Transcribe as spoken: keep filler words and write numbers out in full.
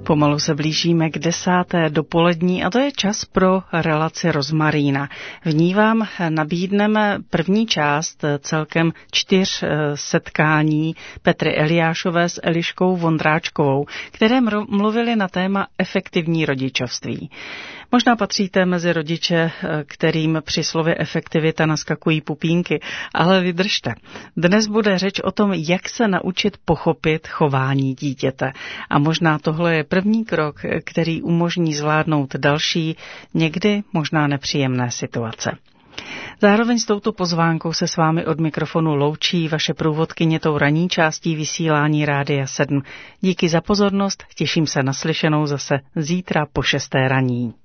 Pomalu se blížíme k desáté dopolední a to je čas pro relaci Rozmarína. V ní vám nabídneme první část celkem čtyř setkání Petry Eliášové s Eliškou Vondráčkovou, které mluvili na téma efektivní rodičovství. Možná patříte mezi rodiče, kterým při slově efektivita naskakují pupínky, ale vydržte. Dnes bude řeč o tom, jak se naučit pochopit chování dítěte. A možná tohle je první krok, který umožní zvládnout další, někdy možná nepříjemné situace. Zároveň s touto pozvánkou se s vámi od mikrofonu loučí vaše průvodkyně tou ranní částí vysílání Rádia sedm. Díky za pozornost, těším se na slyšenou zase zítra po šesté raní.